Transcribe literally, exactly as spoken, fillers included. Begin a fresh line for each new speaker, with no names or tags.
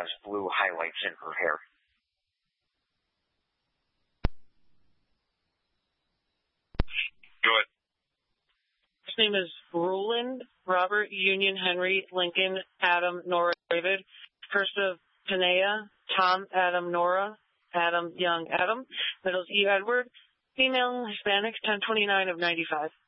has blue highlights in her hair.
Go ahead.
His name is Roland Robert Union Henry Lincoln Adam Nora David. First of Panea Tom Adam Nora Adam Young Adam. Middle's E Edward. Female Hispanic ten twenty-nine of ninety-five.